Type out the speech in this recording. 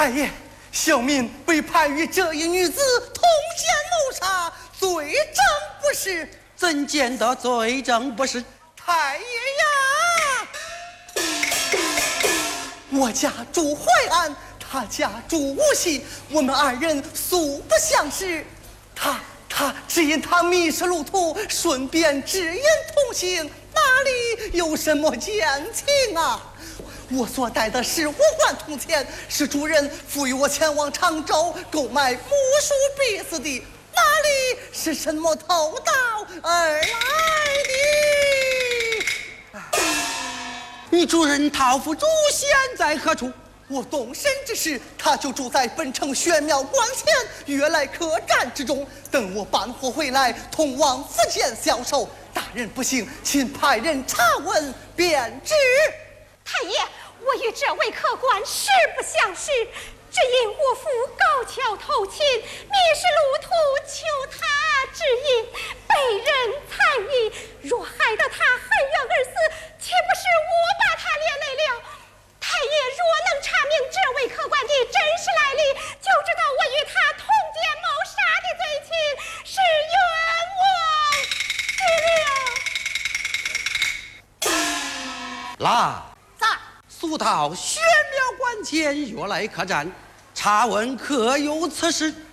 太爷，小民被判与这一女子通奸谋杀，罪证不实。 怎见得罪证不实？ 太爷呀，我家住淮安，他家住无锡，我们二人素不相识。他只因他迷失路途，顺便指引同行，哪里有什么奸情啊？我所带的是5贯铜钱，是主人赋予我前往常州购买木梳篦子的，哪里是什么偷盗而来的？ 你主人陶府主现在何处？ 我动身之时，他就住在本城玄庙关前悦来客栈之中，等我办货回来，同往福建销售。大人不信，请派人查问便知。 太爷，我与这位客官实不相识，只因我父高跷偷亲，迷失路途，求他指引，被人残役。若害得他含冤而死，岂不是我把他连累了？太爷若能查明这位客官的真实来历，就知道我与他通奸谋杀的罪情是冤枉之了。 来，速到玄庙关前悦来客栈，查问可有此事。